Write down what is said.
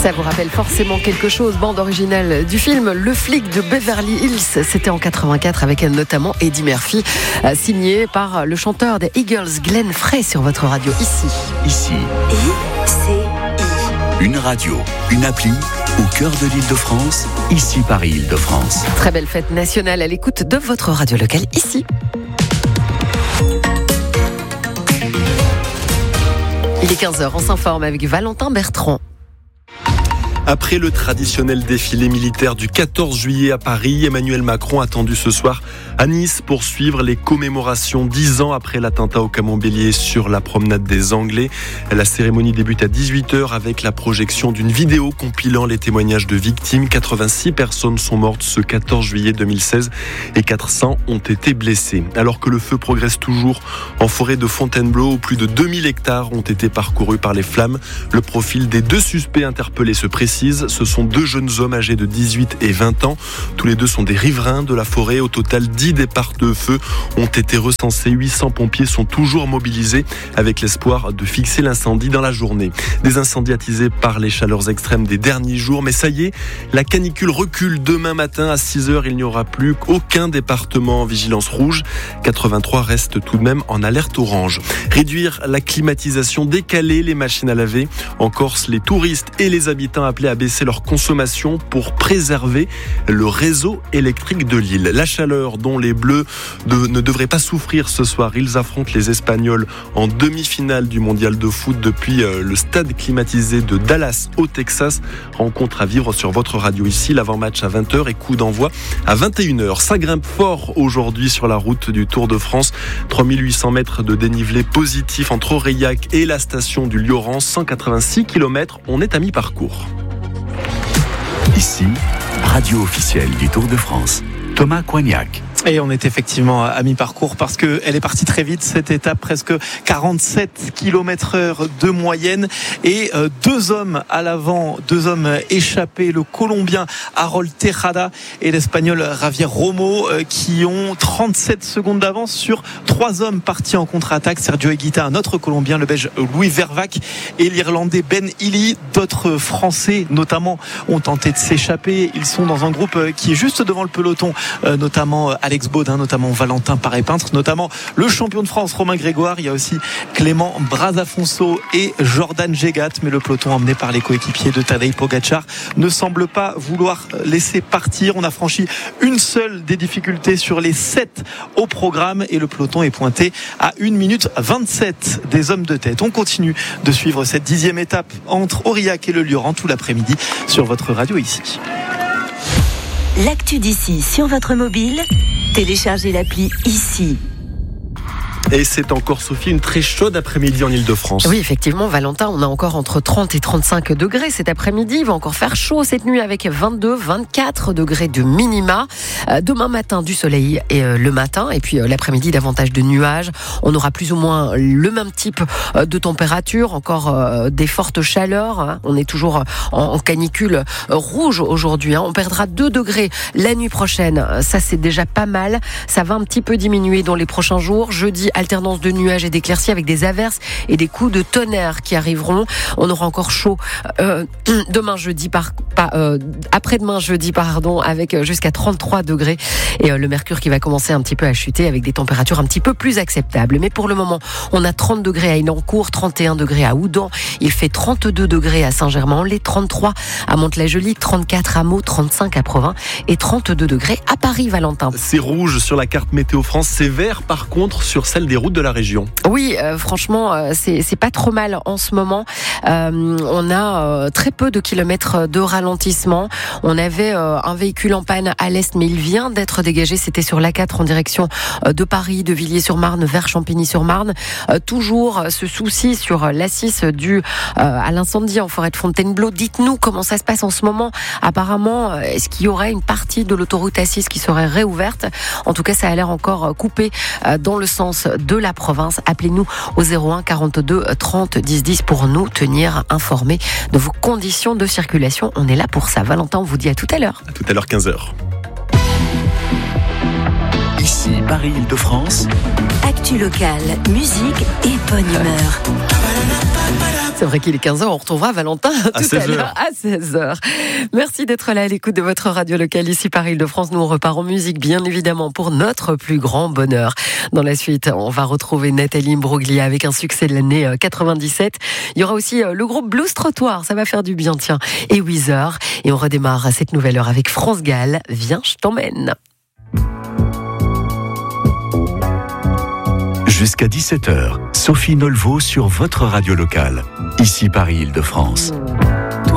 Ça vous rappelle forcément quelque chose, bande originale du film Le flic de Beverly Hills. C'était en 84 avec notamment Eddie Murphy, signé par le chanteur des Eagles, Glenn Frey, sur votre radio Ici. Une radio, une appli au cœur de l'Île-de-France, ici Paris-Île-de-France. Très belle fête nationale à l'écoute de votre radio locale ici. Il est 15h, on s'informe avec Valentin Bertrand. Après le traditionnel défilé militaire du 14 juillet à Paris, Emmanuel Macron attendu ce soir à Nice pour suivre les commémorations 10 ans après l'attentat au Camembert sur la promenade des Anglais. La cérémonie débute à 18h avec la projection d'une vidéo compilant les témoignages de victimes. 86 personnes sont mortes ce 14 juillet 2016 et 400 ont été blessées. Alors que le feu progresse toujours en forêt de Fontainebleau, où plus de 2000 hectares ont été parcourus par les flammes. Le profil des deux suspects interpellés se précise. Ce sont deux jeunes hommes âgés de 18 et 20 ans. Tous les deux sont des riverains de la forêt. Au total, 10 départs de feu ont été recensés. 800 pompiers sont toujours mobilisés avec l'espoir de fixer l'incendie dans la journée. Des incendies attisés par les chaleurs extrêmes des derniers jours. Mais ça y est, la canicule recule. Demain matin à 6h, il n'y aura plus aucun département en vigilance rouge. 83 restent tout de même en alerte orange. Réduire la climatisation, décaler les machines à laver. En Corse, les touristes et les habitants appelés à baisser leur consommation pour préserver le réseau électrique de l'île. La chaleur dont les Bleus ne devraient pas souffrir ce soir. Ils affrontent les Espagnols en demi-finale du mondial de foot depuis le stade climatisé de Dallas au Texas. Rencontre à vivre sur votre radio ici. L'avant-match à 20h et coup d'envoi à 21h. Ça grimpe fort aujourd'hui sur la route du Tour de France. 3800 mètres de dénivelé positif entre Aurillac et la station du Lioran. 186 km. On est à mi-parcours. Ici, radio officielle du Tour de France. Thomas Coignac. Et on est effectivement à mi-parcours parce qu'elle est partie très vite, cette étape, presque 47 km/h de moyenne. Et deux hommes à l'avant, deux hommes échappés, le Colombien Harold Tejada et l'Espagnol Javier Romo, qui ont 37 secondes d'avance sur trois hommes partis en contre-attaque. Sergio Higuita, un autre Colombien, le Belge Louis Vervac et l'Irlandais Ben Healy. D'autres Français, notamment, ont tenté de s'échapper. Ils sont dans un groupe qui est juste devant le peloton, notamment Alex Baudin, notamment Valentin Paré-Peintre, notamment le champion de France Romain Grégoire. Il y a aussi Clément Brazafonso et Jordan Gégat, mais le peloton emmené par les coéquipiers de Tadej Pogačar ne semble pas vouloir laisser partir. On a franchi une seule des difficultés sur les 7 au programme et le peloton est pointé à 1 minute 27 des hommes de tête. On continue de suivre cette 10e étape entre Aurillac et le Lioran tout l'après-midi sur votre radio ici. L'actu d'ici sur votre mobile, téléchargez l'appli ici. Et c'est encore, Sophie, une très chaude après-midi en Île-de-France. Oui, effectivement, Valentin, on a encore entre 30 et 35 degrés cet après-midi. Il va encore faire chaud cette nuit avec 22, 24 degrés de minima. Demain matin, du soleil et le matin. Et puis l'après-midi, davantage de nuages. On aura plus ou moins le même type de température. Encore des fortes chaleurs. Hein. On est toujours en canicule rouge aujourd'hui. Hein. On perdra 2 degrés la nuit prochaine. Ça, c'est déjà pas mal. Ça va un petit peu diminuer dans les prochains jours. Jeudi, alternance de nuages et d'éclaircies avec des averses et des coups de tonnerre qui arriveront. On aura encore chaud après-demain jeudi, avec jusqu'à 33 degrés. Et le mercure qui va commencer un petit peu à chuter avec des températures un petit peu plus acceptables. Mais pour le moment, on a 30 degrés à Élancourt, 31 degrés à Houdan. Il fait 32 degrés à Saint-Germain-en-Laye, 33 à Mantes-la-Jolie, 34 à Meaux, 35 à Provins et 32 degrés à Paris, Valentin. C'est rouge sur la carte Météo France, c'est vert par contre sur celle des routes de la région. Oui, franchement, c'est pas trop mal en ce moment. On a très peu de kilomètres de ralentissement. On avait un véhicule en panne à l'est, mais il vient d'être dégagé. C'était sur l'A4 en direction de Paris, de Villiers-sur-Marne vers Champigny-sur-Marne. Toujours ce souci sur l'A6 dû à l'incendie en forêt de Fontainebleau. Dites-nous comment ça se passe en ce moment. Apparemment, est-ce qu'il y aurait une partie de l'autoroute A6 qui serait réouverte? En tout cas, ça a l'air encore coupé dans le sens de la province. Appelez-nous au 01 42 30 10 10 pour nous tenir informés de vos conditions de circulation. On est là pour ça. Valentin, on vous dit à tout à l'heure. À tout à l'heure, 15h. Ici, Paris-Île-de-France. Actu locale, musique et bonne humeur. C'est vrai qu'il est 15h, on retrouvera Valentin tout à l'heure à 16h. Merci d'être là à l'écoute de votre radio locale ici par Île-de-France. Nous on repart en musique bien évidemment pour notre plus grand bonheur. Dans la suite, on va retrouver Nathalie Imbruglia avec un succès de l'année 97. Il y aura aussi le groupe Blues Trottoir, ça va faire du bien tiens, et Weezer. Et on redémarre à cette nouvelle heure avec France Gall. Viens, je t'emmène. Jusqu'à 17h, Sophie Nolveau sur votre radio locale, ici Paris Île-de-France.